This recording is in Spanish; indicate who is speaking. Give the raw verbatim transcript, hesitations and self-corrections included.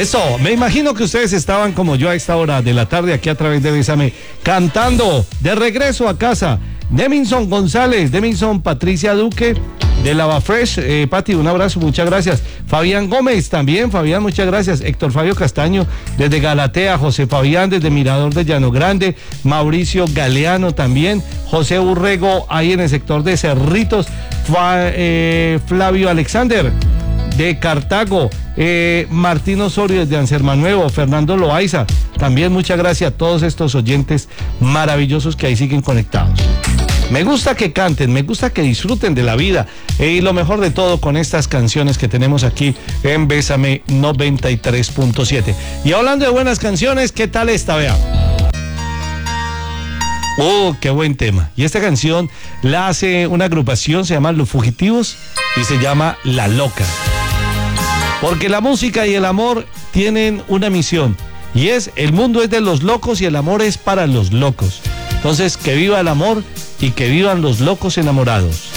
Speaker 1: Eso, me imagino que ustedes estaban como yo a esta hora de la tarde aquí a través de Bésame, cantando de regreso a casa. Deminson González, Deminson Patricia Duque, de Lava Fresh, eh, Pati, un abrazo, muchas gracias. Fabián Gómez también, Fabián, muchas gracias. Héctor Fabio Castaño, desde Galatea, José Fabián, desde Mirador de Llano Grande, Mauricio Galeano también, José Urrego, ahí en el sector de Cerritos, Fa, eh, Flavio Alexander, de Cartago, eh, Martín Osorio desde Ansermanuevo, Fernando Loaiza, también muchas gracias a todos estos oyentes maravillosos que ahí siguen conectados. Me gusta que canten, me gusta que disfruten de la vida eh, y lo mejor de todo con estas canciones que tenemos aquí en Bésame noventa y tres punto siete. Y hablando de buenas canciones, ¿qué tal esta? Vea. Oh, qué buen tema. Y esta canción la hace una agrupación, se llama Los Fugitivos y se llama La Loca. Porque la música y el amor tienen una misión y es: el mundo es de los locos y el amor es para los locos. Entonces, que viva el amor y que vivan los locos enamorados.